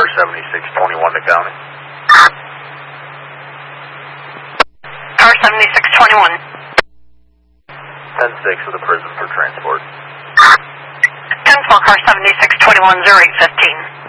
7621 to county. Car 7621. 10-6 of the prison for transport. 10-4, car 7621, 0815.